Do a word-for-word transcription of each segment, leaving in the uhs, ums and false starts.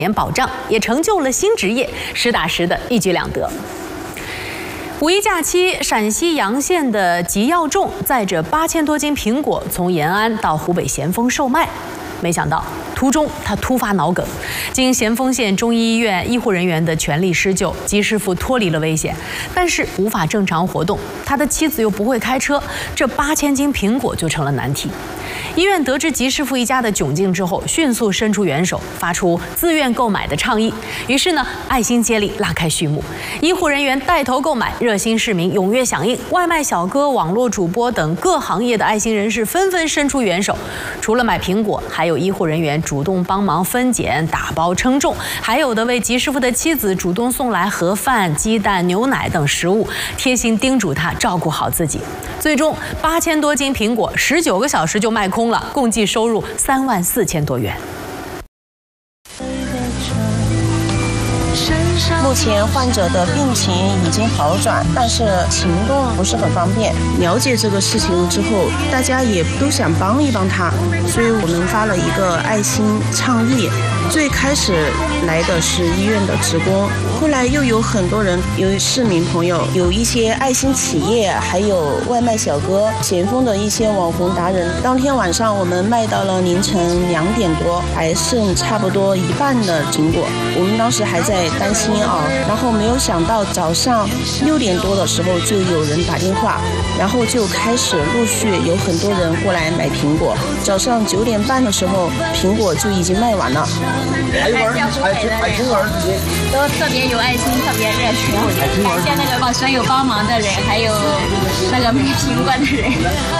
年保障，也成就了新职业，实打实的一举两得。五一假期，陕西洋县的吉耀仲载着八千多斤苹果从延安到湖北咸丰售卖，没想到途中他突发脑梗，经咸丰县中医医院医护人员的全力施救，吉师傅脱离了危险，但是无法正常活动。他的妻子又不会开车，这八千斤苹果就成了难题。医院得知吉师傅一家的窘境之后，迅速伸出援手，发出自愿购买的倡议。于是呢，爱心接力拉开序幕，医护人员带头购买，热心市民踊跃响应，外卖小哥、网络主播等各行业的爱心人士纷纷伸出援手。除了买苹果，还有医护人员主动帮忙分拣、打包称重，还有的为吉师傅的妻子主动送来盒饭、鸡蛋、牛奶等食物，贴心叮嘱他照顾好自己。最终，八千多斤苹果，十九个小时就卖空了，共计收入三万四千多元。 目前患者的病情已经好转，但是行动不是很方便。了解这个事情之后，大家也都想帮一帮他，所以我们发了一个爱心倡议。最开始来的是医院的职工，后来又有很多人，有市民朋友，有一些爱心企业，还有外卖小哥，咸丰的一些网红达人。当天晚上我们卖到了凌晨两点多，还剩差不多一半的苹果。我们当时还在担心啊，然后没有想到早上六点多的时候就有人打电话，然后就开始陆续有很多人过来买苹果。早上九点半的时候，苹果就已经卖完了。 海青儿，海青海青儿都特别有爱心，特别热情。感谢那个所有帮忙的人，还有那个买苹果的人。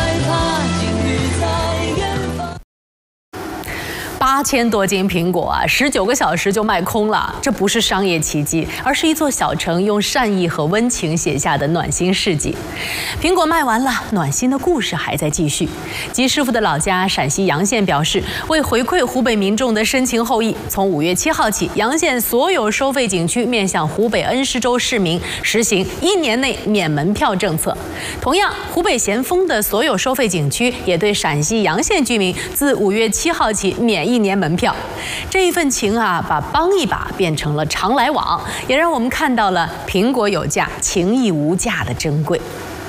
八千多斤苹果啊，十九个小时就卖空了。这不是商业奇迹，而是一座小城用善意和温情写下的暖心事迹。苹果卖完了，暖心的故事还在继续。吉师傅的老家陕西洋县表示，为回馈湖北民众的深情厚谊，从五月七号起，洋县所有收费景区面向湖北恩施州市民实行一年内免门票政策。同样，湖北咸丰的所有收费景区也对陕西洋县居民自五月七号起免一年门票。这一份情啊，把帮一把变成了常来往，也让我们看到了苹果有价，情谊无价的珍贵。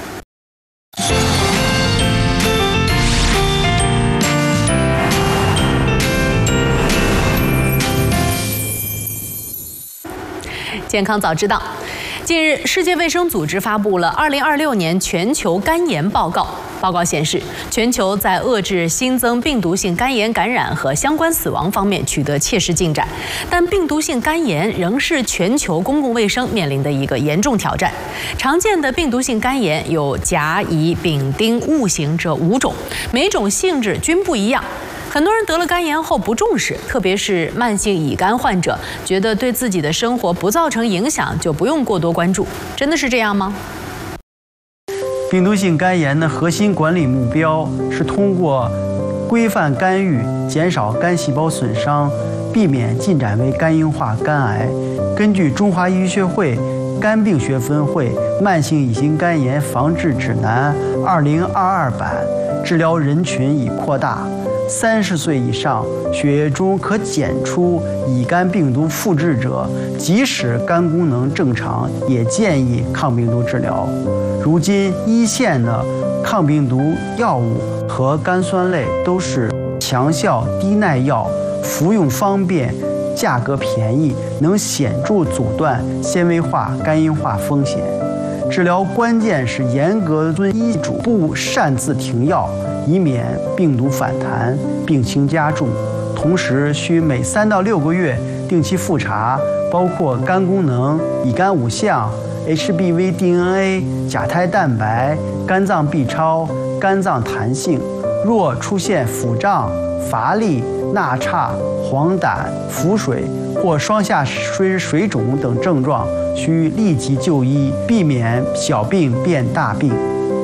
健康早知道。近日，世界卫生组织发布了二零二六年全球肝炎报告。报告显示，全球在遏制新增病毒性肝炎感染和相关死亡方面取得切实进展，但病毒性肝炎仍是全球公共卫生面临的一个严重挑战。常见的病毒性肝炎有甲、乙、丙、丁、戊型这五种，每种性质均不一样。很多人得了肝炎后不重视，特别是慢性乙肝患者，觉得对自己的生活不造成影响，就不用过多关注。真的是这样吗？ 病毒性肝炎的核心管理目标是通过规范干预，减少肝细胞损伤，避免进展为肝硬化、肝癌。根据中华医学会肝病学分会《慢性乙型肝炎防治指南》二零二二版，治疗人群已扩大。三十岁以上，血液中可检出乙肝病毒复制者，即使肝功能正常，也建议抗病毒治疗。如今，一线的抗病毒药物和肝酸类都是强效低耐药，服用方便，价格便宜，能显著阻断纤维化、肝硬化风险。治疗关键是严格遵医嘱，不擅自停药，以免病毒反弹、病情加重。同时，需每三到六个月定期复查，包括肝功能、乙肝五项、H B V D N A、甲胎蛋白、肝脏 B 超、肝脏弹性。若出现腹胀、乏力、纳差、黄疸、腹水或双下水水肿等症状，需立即就医，避免小病变大病。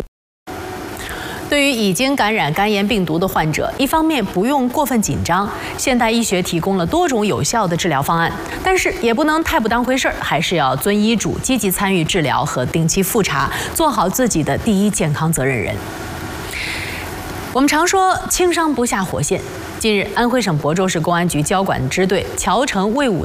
对于已经感染肝炎病毒的患者，一方面不用过分紧张，现代医学提供了多种有效的治疗方案，但是也不能太不当回事儿，还是要遵医嘱，积极参与治疗和定期复查，做好自己的第一健康责任人。我们常说轻伤不下火线。近日，安徽省亳州市公安局交管支队侨城卫武